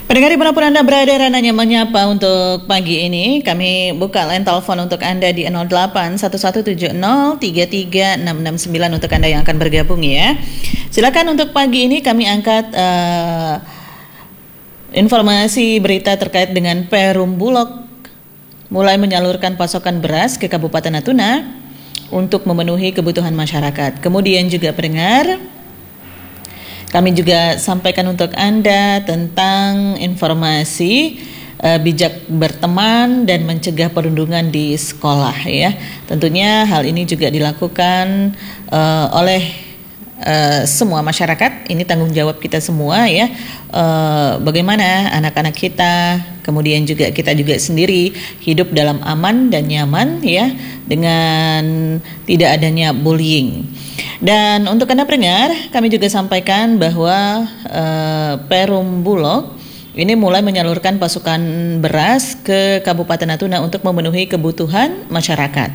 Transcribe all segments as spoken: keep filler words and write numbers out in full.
Pendengar dimanapun Anda berada, Rananya menyapa untuk pagi ini. Kami buka line telepon untuk Anda di nol delapan satu satu tujuh nol tiga tiga enam enam sembilan untuk Anda yang akan bergabung ya. Silakan untuk pagi ini kami angkat uh, informasi berita terkait dengan Perum Bulog mulai menyalurkan pasokan beras ke Kabupaten Natuna untuk memenuhi kebutuhan masyarakat. Kemudian juga pendengar, kami juga sampaikan untuk Anda tentang informasi uh, bijak berteman dan mencegah perundungan di sekolah ya. Tentunya hal ini juga dilakukan uh, oleh uh, semua masyarakat. Ini tanggung jawab kita semua ya. Uh, bagaimana anak-anak kita, kemudian juga kita juga sendiri hidup dalam aman dan nyaman ya, dengan tidak adanya bullying. Dan untuk Anda pendengar, kami juga sampaikan bahwa uh, Perum Bulog ini mulai menyalurkan pasukan beras ke Kabupaten Natuna untuk memenuhi kebutuhan masyarakat.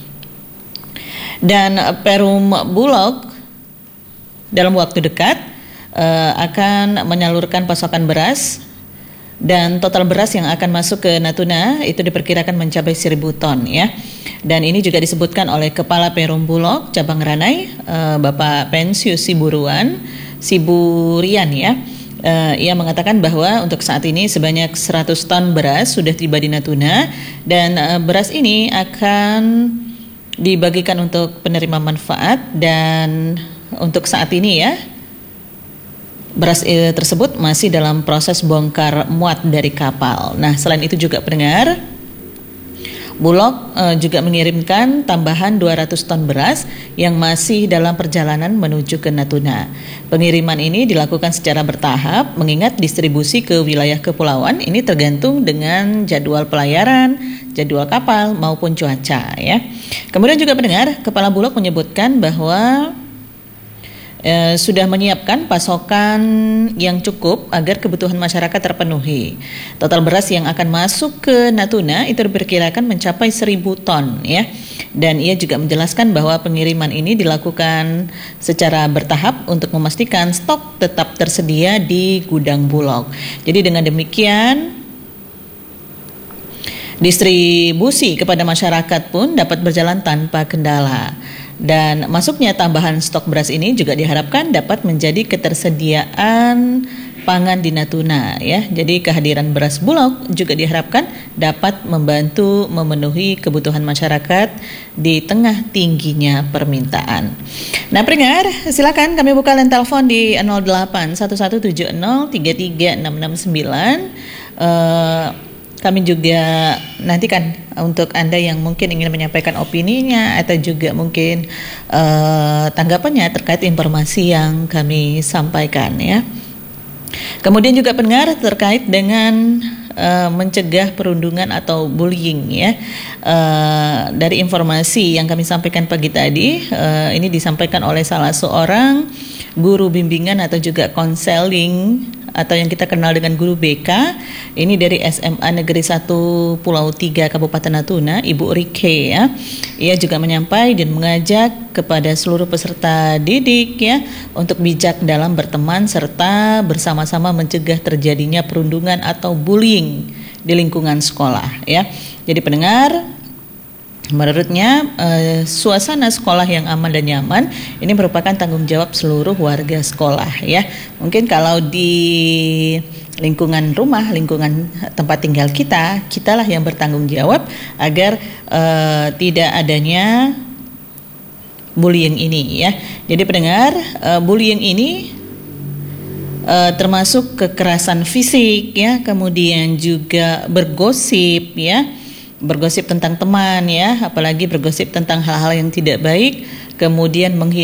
Dan Perum Bulog dalam waktu dekat uh, akan menyalurkan pasokan beras, dan total beras yang akan masuk ke Natuna itu diperkirakan mencapai seribu ton ya. Dan ini juga disebutkan oleh Kepala Perum Bulog Cabang Ranai, uh, Bapak Pensius Siburuan, Siburian ya. Uh, ia mengatakan bahwa untuk saat ini sebanyak seratus ton beras sudah tiba di Natuna, dan uh, beras ini akan dibagikan untuk penerima manfaat. Dan untuk saat ini ya, beras eh, tersebut masih dalam proses bongkar muat dari kapal. Nah, selain itu juga pendengar, Bulog eh, juga mengirimkan tambahan dua ratus ton beras yang masih dalam perjalanan menuju ke Natuna. Pengiriman ini dilakukan secara bertahap mengingat distribusi ke wilayah kepulauan ini tergantung dengan jadwal pelayaran, jadwal kapal maupun cuaca ya. Kemudian juga pendengar, Kepala Bulog menyebutkan bahwa Eh, sudah menyiapkan pasokan yang cukup agar kebutuhan masyarakat terpenuhi. Total beras yang akan masuk ke Natuna itu diperkirakan mencapai seribu ton ya. Dan ia juga menjelaskan bahwa pengiriman ini dilakukan secara bertahap untuk memastikan stok tetap tersedia di gudang Bulog. Jadi dengan demikian, distribusi kepada masyarakat pun dapat berjalan tanpa kendala. Dan masuknya tambahan stok beras ini juga diharapkan dapat menjadi ketersediaan pangan di Natuna ya. Jadi kehadiran beras Bulog juga diharapkan dapat membantu memenuhi kebutuhan masyarakat di tengah tingginya permintaan. Nah pendengar, silakan kami buka line telepon di nol delapan satu satu tujuh nol tiga tiga enam enam sembilan. Uh, Kami juga nantikan untuk Anda yang mungkin ingin menyampaikan opininya atau juga mungkin uh, tanggapannya terkait informasi yang kami sampaikan ya. Kemudian juga pendengar terkait dengan uh, mencegah perundungan atau bullying ya. Uh, dari informasi yang kami sampaikan pagi tadi, uh, ini disampaikan oleh salah seorang guru bimbingan atau juga konseling atau yang kita kenal dengan guru B K, ini dari S M A Negeri satu Pulau tiga Kabupaten Natuna, Ibu Rike ya. Ia juga menyampaikan dan mengajak kepada seluruh peserta didik ya untuk bijak dalam berteman serta bersama-sama mencegah terjadinya perundungan atau bullying di lingkungan sekolah ya. Jadi pendengar, menurutnya eh, suasana sekolah yang aman dan nyaman ini merupakan tanggung jawab seluruh warga sekolah ya. Mungkin kalau di lingkungan rumah, lingkungan tempat tinggal kita, kitalah yang bertanggung jawab agar eh, tidak adanya bullying ini ya. Jadi pendengar, eh, bullying ini eh, termasuk kekerasan fisik ya, kemudian juga bergosip ya. Bergosip tentang teman ya, apalagi bergosip tentang hal-hal yang tidak baik, kemudian menghina